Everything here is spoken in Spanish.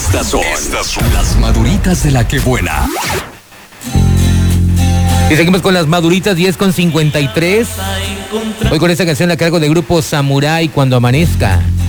Estas son las maduritas de la que buena. Y seguimos con las maduritas, 10:53. Hoy con esta canción a cargo del grupo Samurai, Cuando Amanezca.